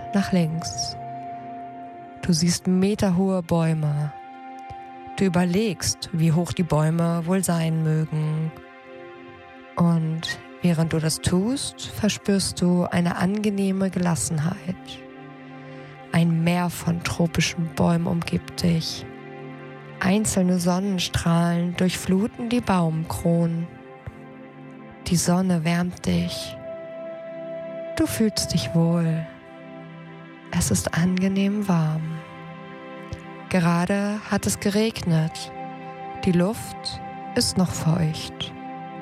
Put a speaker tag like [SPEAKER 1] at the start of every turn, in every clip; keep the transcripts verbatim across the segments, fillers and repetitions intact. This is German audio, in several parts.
[SPEAKER 1] nach links. Du siehst meterhohe Bäume. Du überlegst, wie hoch die Bäume wohl sein mögen. Und während du das tust, verspürst du eine angenehme Gelassenheit. Ein Meer von tropischen Bäumen umgibt dich. Einzelne Sonnenstrahlen durchfluten die Baumkronen. Die Sonne wärmt dich. Du fühlst dich wohl. Es ist angenehm warm. Gerade hat es geregnet. Die Luft ist noch feucht.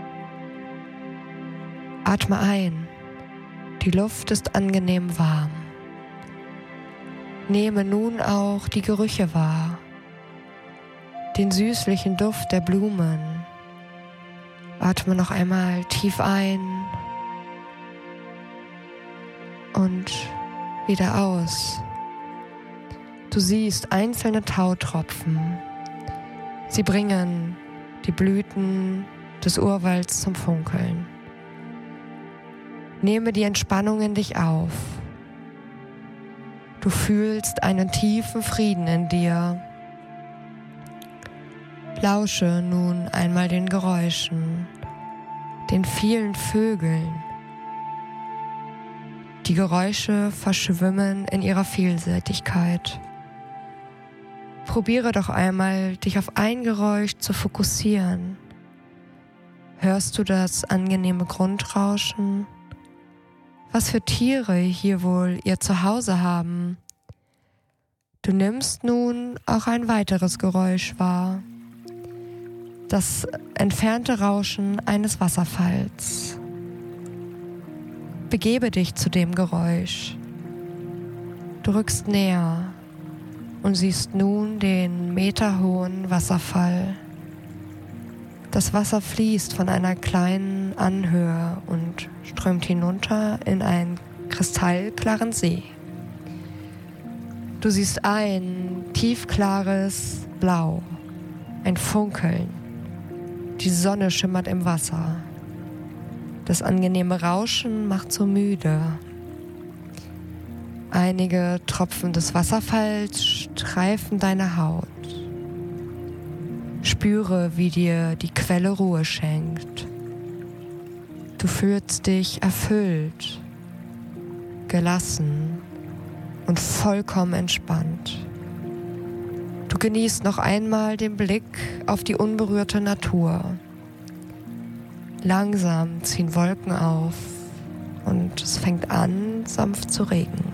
[SPEAKER 1] Atme ein. Die Luft ist angenehm warm. Nehme nun auch die Gerüche wahr. Den süßlichen Duft der Blumen. Atme noch einmal tief ein und wieder aus. Du siehst einzelne Tautropfen. Sie bringen die Blüten des Urwalds zum Funkeln. Nehme die Entspannung in dich auf. Du fühlst einen tiefen Frieden in dir. Lausche nun einmal den Geräuschen, den vielen Vögeln. Die Geräusche verschwimmen in ihrer Vielseitigkeit. Probiere doch einmal, dich auf ein Geräusch zu fokussieren. Hörst du das angenehme Grundrauschen? Was für Tiere hier wohl ihr Zuhause haben? Du nimmst nun auch ein weiteres Geräusch wahr. Das entfernte Rauschen eines Wasserfalls. Begebe dich zu dem Geräusch. Du rückst näher und siehst nun den meterhohen Wasserfall. Das Wasser fließt von einer kleinen Anhöhe und strömt hinunter in einen kristallklaren See. Du siehst ein tiefklares Blau, ein Funkeln. Die Sonne schimmert im Wasser. Das angenehme Rauschen macht so müde. Einige Tropfen des Wasserfalls streifen deine Haut. Spüre, wie dir die Quelle Ruhe schenkt. Du fühlst dich erfüllt, gelassen und vollkommen entspannt. Du genießt noch einmal den Blick auf die unberührte Natur. Langsam ziehen Wolken auf und es fängt an, sanft zu regnen.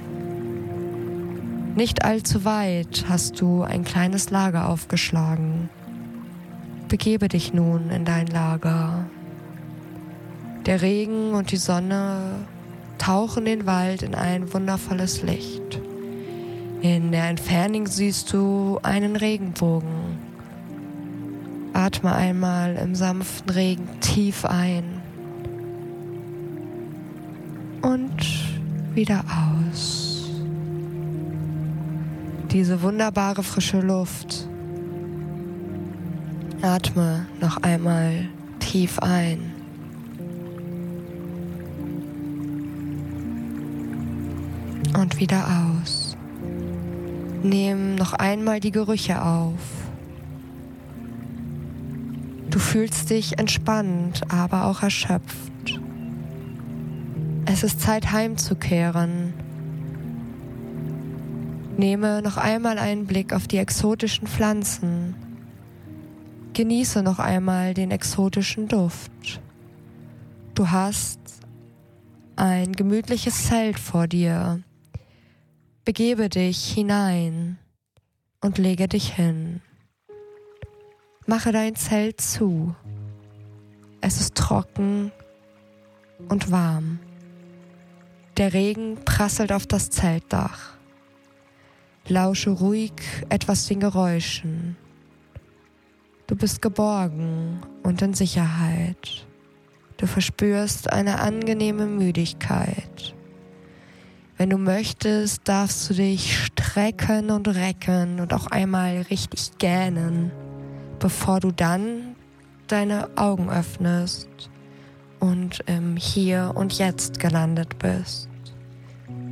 [SPEAKER 1] Nicht allzu weit hast du ein kleines Lager aufgeschlagen. Begebe dich nun in dein Lager. Der Regen und die Sonne tauchen den Wald in ein wundervolles Licht. In der Entfernung siehst du einen Regenbogen. Atme einmal im sanften Regen tief ein und wieder aus. Diese wunderbare frische Luft. Atme noch einmal tief ein. Und wieder aus. Nimm noch einmal die Gerüche auf. Du fühlst dich entspannt, aber auch erschöpft. Es ist Zeit, heimzukehren. Nehme noch einmal einen Blick auf die exotischen Pflanzen. Genieße noch einmal den exotischen Duft. Du hast ein gemütliches Zelt vor dir. Begebe dich hinein und lege dich hin. Mache dein Zelt zu. Es ist trocken und warm. Der Regen prasselt auf das Zeltdach. Lausche ruhig etwas den Geräuschen. Du bist geborgen und in Sicherheit. Du verspürst eine angenehme Müdigkeit. Wenn du möchtest, darfst du dich strecken und recken und auch einmal richtig gähnen, bevor du dann deine Augen öffnest und im Hier und Jetzt gelandet bist.